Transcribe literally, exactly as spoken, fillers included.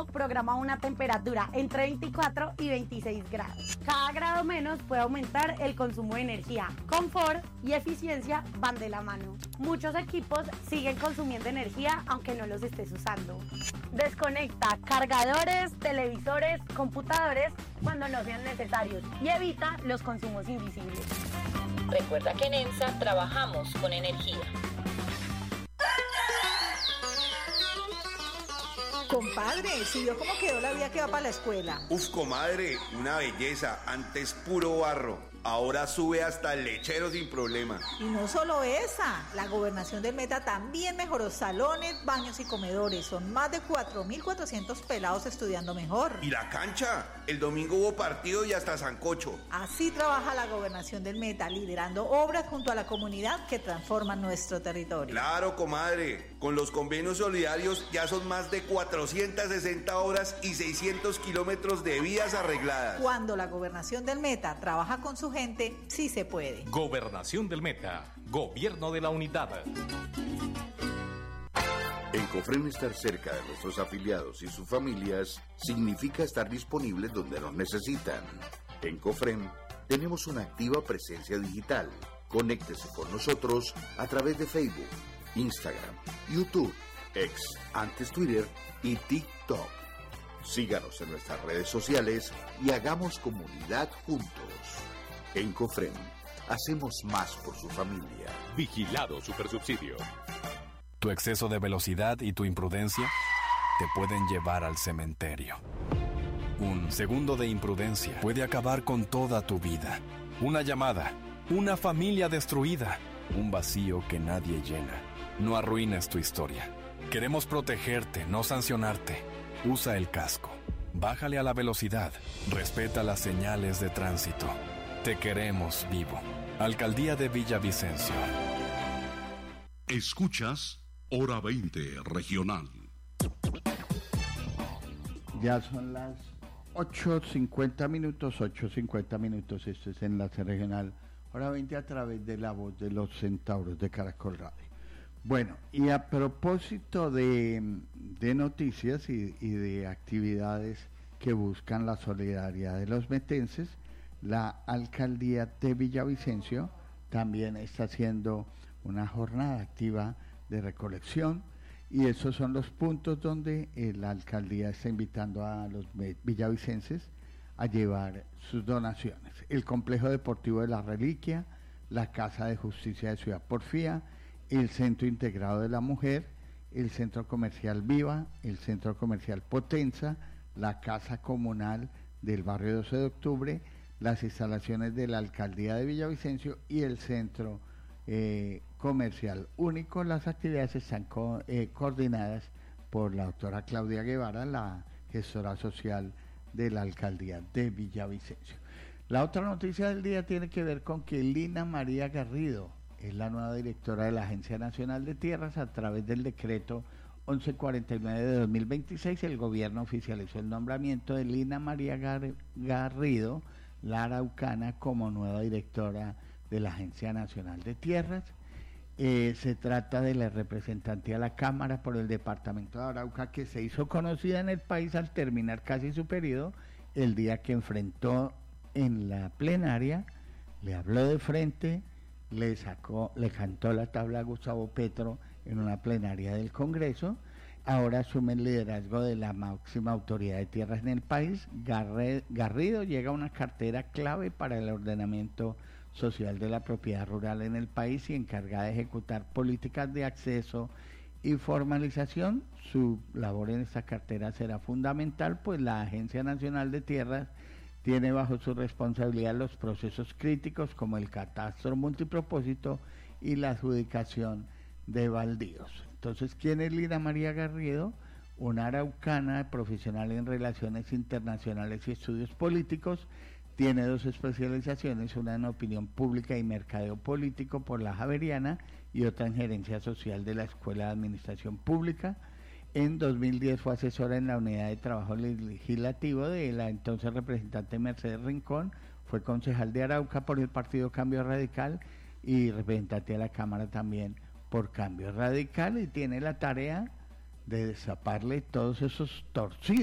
uno programa una temperatura entre veinticuatro y veintiséis grados. Cada grado menos puede aumentar el consumo de energía. Confort y eficiencia van de la mano. Muchos equipos siguen consumiendo energía aunque no los estés usando. Desconecta cargadores, televisores, computadores cuando no sean necesarios y evita los consumos invisibles. Recuerda que en EMSA trabajamos con energía. Compadre, si vio cómo quedó la vía que va para la escuela. Uf, comadre, una belleza. Antes puro barro. Ahora sube hasta el lechero sin problema. Y no solo esa, la gobernación del Meta también mejoró salones, baños y comedores. Son más de cuatro mil cuatrocientos pelados estudiando mejor. ¿Y la cancha? El domingo hubo partido y hasta sancocho. Así trabaja la gobernación del Meta, liderando obras junto a la comunidad que transforman nuestro territorio. Claro, comadre. Con los convenios solidarios ya son más de cuatrocientas sesenta obras y seiscientos kilómetros de vías arregladas. Cuando la gobernación del Meta trabaja con su gente, sí se puede. Gobernación del Meta, Gobierno de la Unidad. En Cofrem, estar cerca de nuestros afiliados y sus familias significa estar disponibles donde nos necesitan. En Cofrem tenemos una activa presencia digital. Conéctese con nosotros a través de Facebook, Instagram, YouTube, X, antes Twitter y TikTok. Síganos en nuestras redes sociales y hagamos comunidad juntos. En Cofrem, hacemos más por su familia. Vigilado Supersubsidio. Tu exceso de velocidad y tu imprudencia te pueden llevar al cementerio. Un segundo de imprudencia puede acabar con toda tu vida. Una llamada, una familia destruida, un vacío que nadie llena. No arruines tu historia. Queremos protegerte, no sancionarte. Usa el casco. Bájale a la velocidad. Respeta las señales de tránsito. Te queremos vivo. Alcaldía de Villavicencio. Escuchas Hora veinte Regional. Ya son las ocho cincuenta minutos, ocho cincuenta minutos. Esto es Enlace Regional. Hora veinte a través de la voz de los centauros de Caracol Radio. Bueno, y a propósito de, de noticias y, y de actividades que buscan la solidaridad de los metenses, la Alcaldía de Villavicencio también está haciendo una jornada activa de recolección, y esos son los puntos donde eh, la Alcaldía está invitando a los villavicenses a llevar sus donaciones. El Complejo Deportivo de la Reliquia, la Casa de Justicia de Ciudad Porfía, el Centro Integrado de la Mujer, el Centro Comercial Viva, el Centro Comercial Potenza, la Casa Comunal del Barrio doce de octubre, las instalaciones de la Alcaldía de Villavicencio y el Centro eh, Comercial Único. Las actividades están co eh, coordinadas por la doctora Claudia Guevara, la gestora social de la Alcaldía de Villavicencio. La otra noticia del día tiene que ver con que Lina María Garrido es la nueva directora de la Agencia Nacional de Tierras. A través del decreto once cuarenta y nueve de dos mil veintiséis, el gobierno oficializó el nombramiento de Lina María Gar Garrido, la araucana, como nueva directora de la Agencia Nacional de Tierras. Eh, se trata de la representante a la Cámara por el departamento de Arauca, que se hizo conocida en el país al terminar casi su periodo, el día que enfrentó en la plenaria, le habló de frente, le sacó, le cantó la tabla a Gustavo Petro en una plenaria del Congreso. Ahora asume el liderazgo de la máxima autoridad de tierras en el país. Garre, Garrido llega a una cartera clave para el ordenamiento social de la propiedad rural en el país y encargada de ejecutar políticas de acceso y formalización. Su labor en esta cartera será fundamental, pues la Agencia Nacional de Tierras tiene bajo su responsabilidad los procesos críticos como el catastro multipropósito y la adjudicación de baldíos. Entonces, ¿quién es Lina María Garrido? Una araucana profesional en relaciones internacionales y estudios políticos. Tiene dos especializaciones, una en opinión pública y mercadeo político por la Javeriana y otra en gerencia social de la Escuela de Administración Pública. En dos mil diez fue asesora en la unidad de trabajo legislativo de la entonces representante Mercedes Rincón, fue concejal de Arauca por el Partido Cambio Radical y representante de la Cámara también por Cambio Radical, y tiene la tarea de destaparle todos esos torcidos